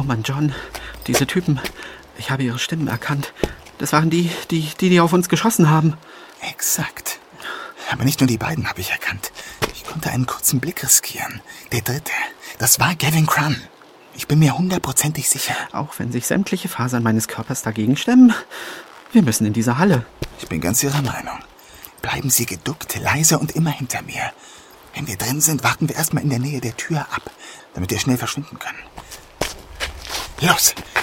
Oh Mann, John, diese Typen, ich habe ihre Stimmen erkannt. Das waren die auf uns geschossen haben. Exakt. Aber nicht nur die beiden habe ich erkannt. Ich konnte einen kurzen Blick riskieren. Der dritte, das war Gavin Crumb. Ich bin mir 100%ig sicher. Auch wenn sich sämtliche Fasern meines Körpers dagegen stemmen. Wir müssen in diese Halle. Ich bin ganz Ihrer Meinung. Bleiben Sie geduckt, leise und immer hinter mir. Wenn wir drin sind, warten wir erstmal in der Nähe der Tür ab, damit wir schnell verschwinden können. Los,